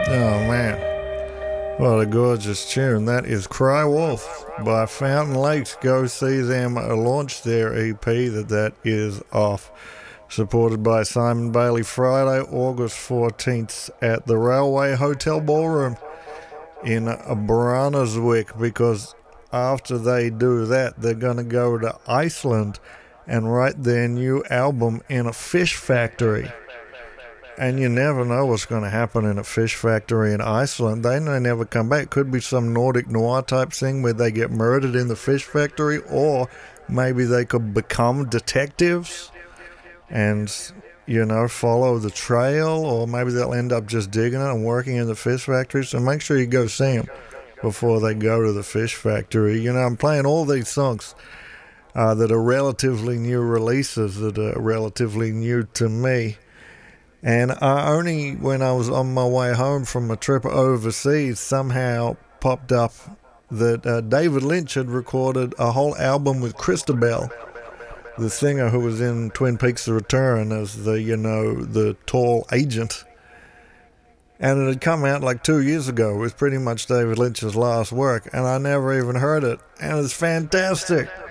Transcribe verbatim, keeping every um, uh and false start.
Oh man, what a gorgeous tune. That is Cry Wolf by Fountain Lakes. Go see them launch their E P that that is off. Supported by Simon Bailey, Friday, August fourteenth at the Railway Hotel Ballroom in Branazwick, because after they do that, they're going to go to Iceland and write their new album in a fish factory. And you never know what's going to happen in a fish factory in Iceland. They may never come back. Could be some Nordic noir type thing where they get murdered in the fish factory, or maybe they could become detectives and, you know, follow the trail, or maybe they'll end up just digging it and working in the fish factory. So make sure you go see them before they go to the fish factory. You know, I'm playing all these songs uh, that are relatively new releases, that are relatively new to me. And I only, when I was on my way home from a trip overseas, somehow popped up that uh, David Lynch had recorded a whole album with Christabel, the singer who was in Twin Peaks: The Return as the, you know, the tall agent. And it had come out like two years ago. It was pretty much David Lynch's last work, and I never even heard it. And it's fantastic.